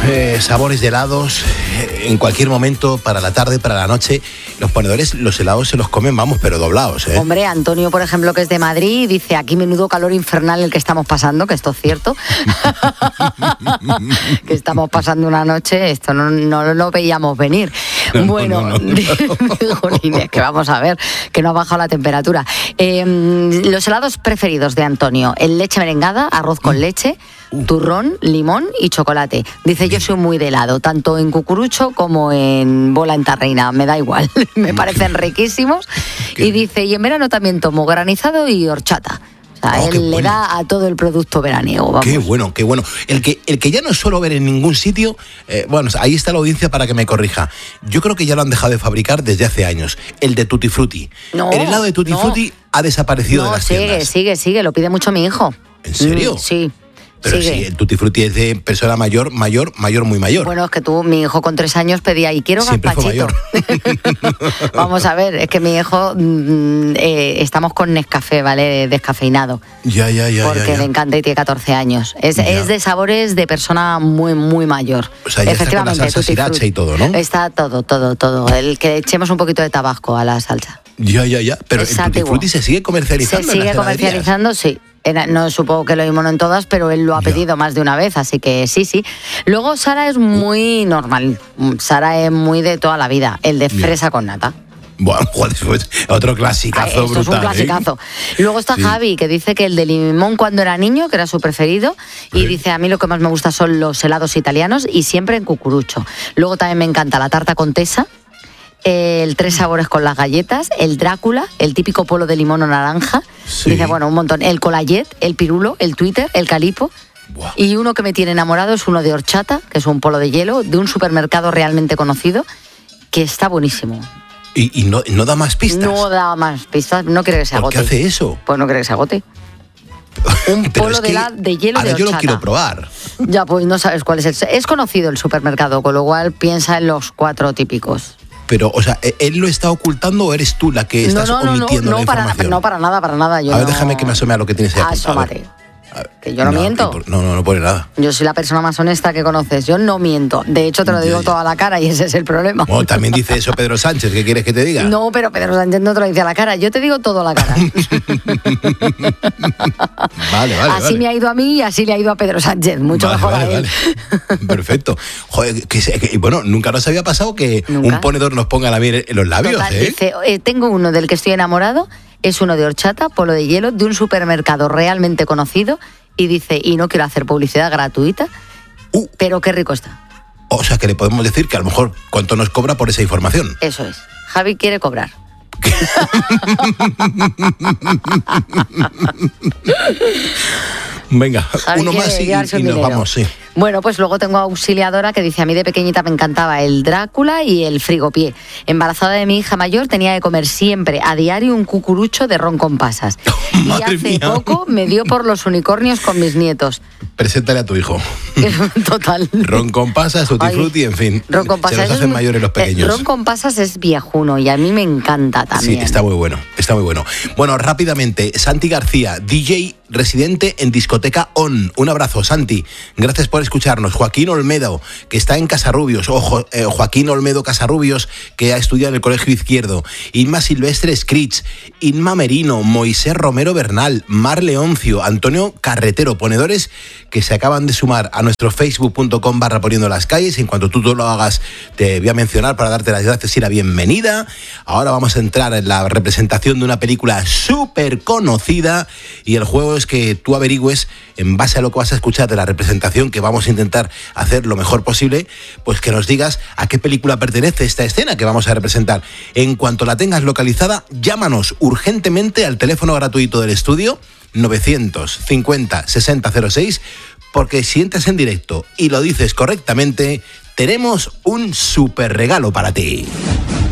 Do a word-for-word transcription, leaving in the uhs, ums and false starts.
eh, sabores de helados eh, en cualquier momento, para la tarde, para la noche. Los ponedores, los helados se los comen, vamos, pero doblados, ¿eh? Hombre, Antonio, por ejemplo, que es de Madrid, dice, aquí menudo calor infernal el que estamos pasando, que esto es cierto. Que estamos pasando una noche, esto no, no lo veíamos venir. No, bueno, no, no, no. Jolines, que vamos a ver, que no ha bajado la temperatura. Eh, los helados preferidos de Antonio, el leche merengada, arroz con leche, Uh. turrón, limón y chocolate. Dice, yo soy muy de helado, tanto en cucurucho como en bola en tarrina, me da igual, me parecen riquísimos. Y dice, y en verano también tomo granizado y horchata. O sea, Oh, él le bueno. da a todo el producto veraniego, vamos. Qué bueno, qué bueno. El que, el que ya no suelo ver en ningún sitio, eh, bueno, ahí está la audiencia para que me corrija. Yo creo que ya lo han dejado de fabricar desde hace años. El de Tutti Frutti. No, el helado de Tutti no. Frutti ha desaparecido de No, las sigue, tiendas. sigue, sigue, lo pide mucho mi hijo. ¿En serio? Mm, sí. Pero sigue. sí, el Tutti Frutti es de persona mayor, mayor, mayor, muy mayor. Bueno, es que tú, mi hijo con tres años pedía, y quiero Siempre fue gazpachito. Vamos a ver, es que mi hijo, mm, eh, estamos con Nescafé, ¿vale? Descafeinado. Ya, ya, ya. Porque ya, ya. le encanta y tiene catorce años. Es, Ya. es de sabores de persona muy, muy mayor. O sea, ya está con la salsa Tutti sriracha Frutti. y todo, ¿no? Está todo, todo, todo. El que echemos un poquito de tabasco a la salsa. Ya, ya, ya. Pero el Es Tutti antiguo. Frutti se sigue Se comercializando en sigue las heladerías. comercializando, sí. Era- no supongo que lo mismo no en todas, pero él lo ha Ya. pedido más de una vez, así que sí, sí. Luego Sara es muy normal. Sara es muy de toda la vida. El de Ya. fresa con nata. Bueno, joder, pues, otro clasicazo Ay, esto brutal, es un ¿eh? clasicazo. Luego está Sí. Javi, que dice que el de limón cuando era niño, que era su preferido, y Sí. dice, a mí lo que más me gusta son los helados italianos y siempre en cucurucho. Luego también me encanta la tarta con tesa, el tres sabores con las galletas, el Drácula, el típico polo de limón o naranja. Sí. Dice, bueno, un montón. El colayet, el pirulo, el Twitter, el calipo. Buah. Y uno que me tiene enamorado es uno de horchata, que es un polo de hielo, de un supermercado realmente conocido, que está buenísimo. Y, y no, no da más pistas. No da más pistas, no creo que se ¿Por qué agote. hace eso? Pues no creo que se agote. Un Pero polo es de, que la, de hielo ahora de yo lo horchata. quiero probar. Ya, pues no sabes cuál es el... Es conocido el supermercado, con lo cual piensa en los cuatro típicos. Pero, o sea, ¿él lo está ocultando o eres tú la que estás no, no, no, omitiendo no, la no, para, información? no para nada, para nada. Yo a ver, no- déjame que me asome a lo que tienes ahí apuntado. A ver. Asómate. Que yo no, miento. y por- No, no, no pone nada. Yo soy la persona más honesta que conoces. Yo no miento. De hecho, te lo Ya, digo ya. toda la cara y ese es el problema. Bueno, también dice eso Pedro Sánchez, ¿qué quieres que te diga? No, pero Pedro Sánchez no te lo dice a la cara. Yo te digo todo a la cara. Vale, vale, así vale. me ha ido a mí y así le ha ido a Pedro Sánchez. Mucho Vale, mejor vale, a él. vale. Perfecto. Joder, que, se- que- bueno, nunca nos había pasado que Nunca. un ponedor nos ponga la miel en los labios, Total, ¿eh? dice, eh, tengo uno del que estoy enamorado, es uno de horchata, polo de hielo, de un supermercado realmente conocido, y dice, y no quiero hacer publicidad gratuita, Uh. pero qué rico está. O sea, que le podemos decir que a lo mejor cuánto nos cobra por esa información. Eso es. Javi quiere cobrar. Venga, Javi uno quiere más y, llevarse y un nos dinero. vamos, sí. Bueno, pues luego tengo a Auxiliadora que dice, a mí de pequeñita me encantaba el Drácula y el frigopié. Embarazada de mi hija mayor tenía que comer siempre a diario un cucurucho de ron con pasas. Y Madre hace mía. poco me dio por los unicornios con mis nietos. Preséntale a tu hijo. Total. Ron con pasas, tutti Ay, frutti, en fin. Ron con Se pasas los eso es hacen muy- mayores los eh, pequeños. Ron con pasas es viejuno y a mí me encanta Sí, también. está muy bueno, está muy bueno. Bueno, rápidamente, Santi García, D J residente en Discoteca On. Un abrazo, Santi. Gracias por escucharnos. Joaquín Olmedo, que está en Casarrubios. Ojo, eh, Joaquín Olmedo Casarrubios, que ha estudiado en el Colegio Izquierdo. Inma Silvestre Scritch, Inma Merino, Moisés Romero Bernal, Mar Leoncio, Antonio Carretero, ponedores que se acaban de sumar a nuestro facebook punto com barra poniendo las calles. En cuanto tú lo hagas, te voy a mencionar para darte las gracias y la bienvenida. Ahora vamos a entrar en la representación de una película súper conocida y el juego es que tú averigües, en base a lo que vas a escuchar de la representación, que vamos a intentar hacer lo mejor posible, pues que nos digas a qué película pertenece esta escena que vamos a representar. En cuanto la tengas localizada, llámanos urgentemente al teléfono gratuito del estudio novecientos cincuenta sesenta cero seis, porque si entras en directo y lo dices correctamente, tenemos un súper regalo para ti.